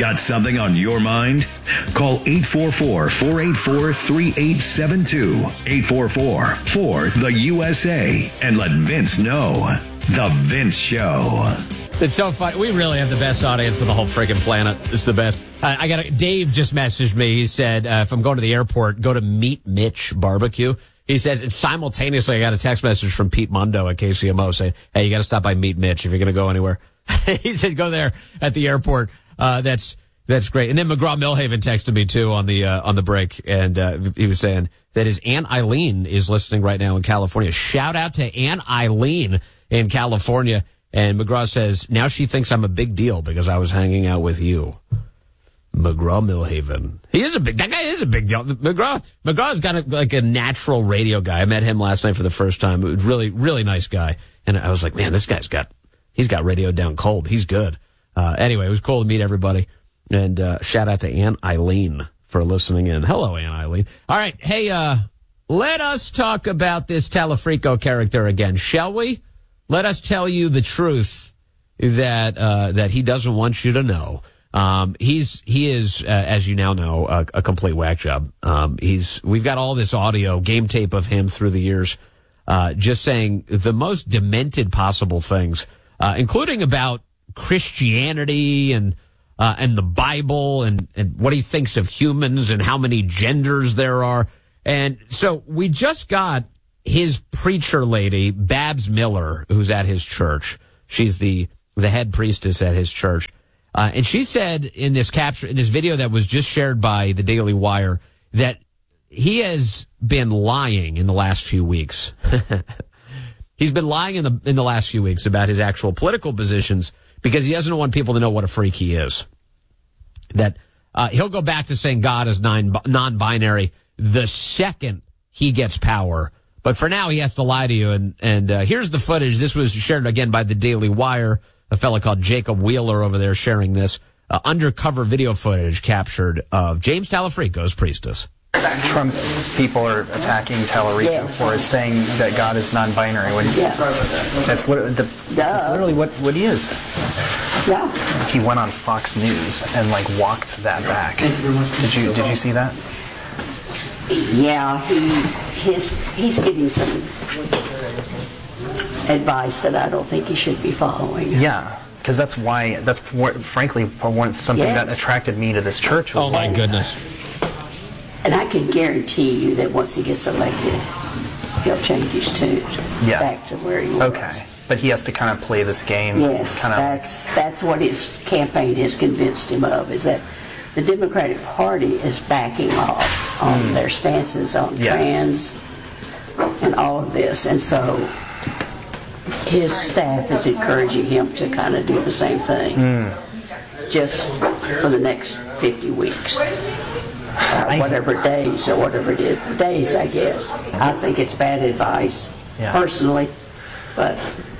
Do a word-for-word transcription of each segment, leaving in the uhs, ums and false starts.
Got something on your mind? Call eight four four, four eight four, three eight seven two, eight four four, four, the U S A, and let Vince know. The Vince Show. It's so fun. We really have the best audience on the whole freaking planet. It's the best. Uh, I got a, Dave just messaged me. He said, uh, if I'm going to the airport, go to Meet Mitch Barbecue. He says, it's simultaneously, I got a text message from Pete Mundo at K C M O saying, hey, you got to stop by Meet Mitch if you're going to go anywhere. He said, go there at the airport. Uh, that's, that's great. And then McGraw-Millhaven texted me too on the, uh, on the break. And, uh, he was saying that his Aunt Eileen is listening right now in California. Shout out to Aunt Eileen in California. And McGraw says, now she thinks I'm a big deal because I was hanging out with you. McGraw-Millhaven. He is a big, that guy is a big deal. McGraw, McGraw's got a, like a natural radio guy. I met him last night for the first time. It was really, really nice guy. And I was like, man, this guy's got, he's got radio down cold. He's good. Uh, anyway, it was cool to meet everybody. And, uh, shout out to Aunt Eileen for listening in. Hello, Aunt Eileen. All right. Hey, uh, let us talk about this Talafrico character again, shall we? Let us tell you the truth that, uh, that he doesn't want you to know. Um, he's, he is, uh, as you now know, a, a complete whack job. Um, he's, we've got all this audio, game tape of him through the years, uh, just saying the most demented possible things, uh, including about Christianity and, uh, and the Bible and, and what he thinks of humans and how many genders there are. And so we just got his preacher lady, Babs Miller, who's at his church. She's the, the head priestess at his church. Uh, and she said in this capture, in this video that was just shared by the Daily Wire, that he has been lying in the last few weeks. He's been lying in the, in the last few weeks about his actual political positions because he doesn't want people to know what a freak he is. That, uh, he'll go back to saying God is non, non-binary the second he gets power. But for now, he has to lie to you. And, and, uh, here's the footage. This was shared again by the Daily Wire. A fellow called Jacob Wheeler over there sharing this uh, undercover video footage captured of James Talafrico's priestess. Trump people are attacking Talarico yes. for saying that God is non-binary. When yeah. that's, literally, the, that's literally what, what he is. Yeah. He went on Fox News and like walked that back. Did you did you see that? Yeah, he his he's giving some advice that I don't think he should be following. Yeah, because that's why, that's what, frankly one, something yes. that attracted me to this church. Was oh my like, goodness. And I can guarantee you that once he gets elected, he'll change his tune yeah. back to where he was. Okay, but he has to kind of play this game. Yes, kind of that's, that's what his campaign has convinced him of, is that the Democratic Party is backing off on mm. their stances on yeah. trans and all of this, and so his staff is encouraging him to kind of do the same thing, mm. just for the next fifty weeks, uh, whatever days or whatever it is, days, I guess. I think it's bad advice, yeah. personally, but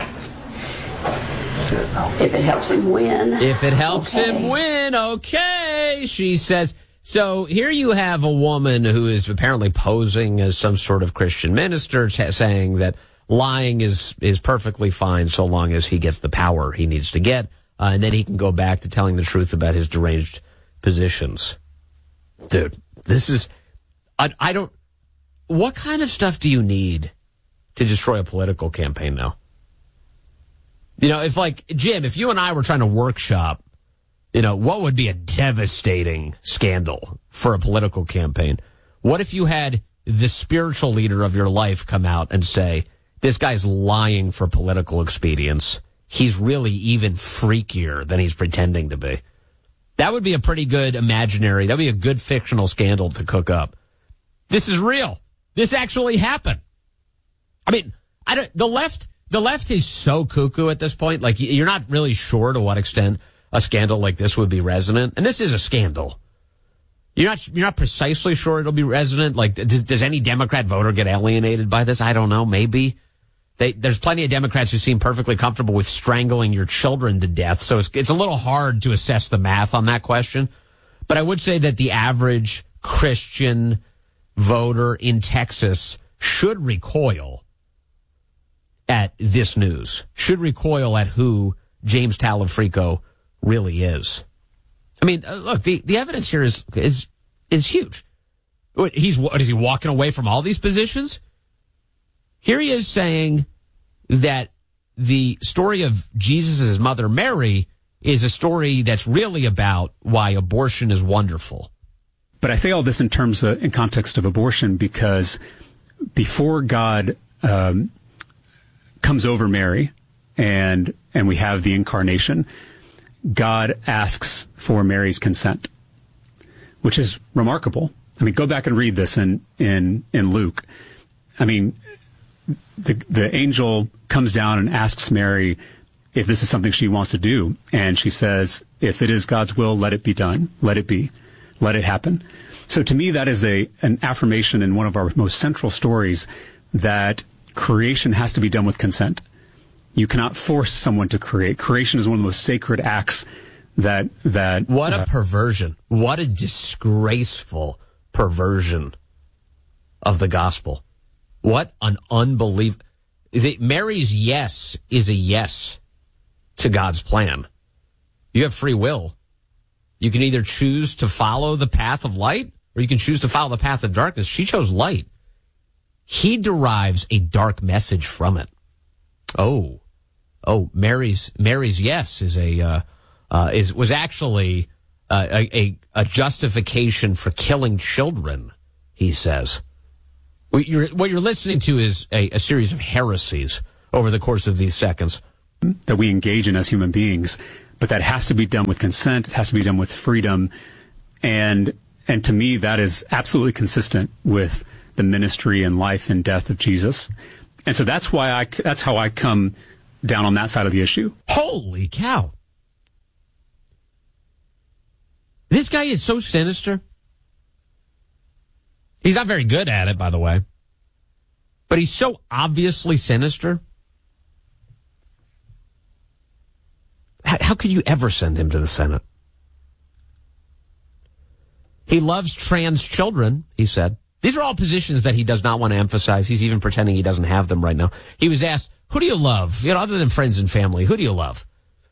if it helps him win. If it helps okay. him win, okay, she says. So here you have a woman who is apparently posing as some sort of Christian minister, t- saying that lying is, is perfectly fine so long as he gets the power he needs to get, uh, and then he can go back to telling the truth about his deranged positions. Dude, this is, I, I don't, what kind of stuff do you need to destroy a political campaign now? You know, if like, Jim, if you and I were trying to workshop, you know, what would be a devastating scandal for a political campaign? What if you had the spiritual leader of your life come out and say, this guy's lying for political expedience. He's really even freakier than he's pretending to be. That would be a pretty good imaginary, that would be a good fictional scandal to cook up. This is real. This actually happened. I mean, I don't, the left, the left is so cuckoo at this point. Like, you're not really sure to what extent a scandal like this would be resonant. And this is a scandal. You're not, you're not precisely sure it'll be resonant. Like, does, does any Democrat voter get alienated by this? I don't know. Maybe. They, there's plenty of Democrats who seem perfectly comfortable with strangling your children to death. So it's, it's a little hard to assess the math on that question. But I would say that the average Christian voter in Texas should recoil at this news, should recoil at who James Talafrico really is. I mean, uh, look, the, the evidence here is is is huge. What, he's what, is he walking away from all these positions? Here he is saying that the story of Jesus' mother Mary is a story that's really about why abortion is wonderful. But I say all this in terms of, in context of abortion, because before God um, comes over Mary and and we have the incarnation, God asks for Mary's consent, which is remarkable. I mean, go back and read this in in in Luke. I mean, the the angel comes down and asks Mary if this is something she wants to do, and she says, "If it is God's will, let it be done. Let it be. Let it happen." So to me, that is a an affirmation in one of our most central stories that creation has to be done with consent. You cannot force someone to create. Creation is one of the most sacred acts that that. What a uh, perversion! What a disgraceful perversion of the gospel! What an unbelievable. Mary's yes is a yes to God's plan. You have free will. You can either choose to follow the path of light or you can choose to follow the path of darkness. She chose light. He derives a dark message from it. Oh, oh, Mary's Mary's yes is a uh, uh, is was actually uh, a, a a justification for killing children. He says. What you're, what you're listening to is a, a series of heresies over the course of these seconds that we engage in as human beings, but that has to be done with consent. It has to be done with freedom, and and to me, that is absolutely consistent with the ministry and life and death of Jesus. And so that's why I that's how I come down on that side of the issue. Holy cow! This guy is so sinister. He's not very good at it, by the way. But he's so obviously sinister. How, how could you ever send him to the Senate? He loves trans children, he said. These are all positions that he does not want to emphasize. He's even pretending he doesn't have them right now. He was asked, who do you love? You know, other than friends and family, who do you love?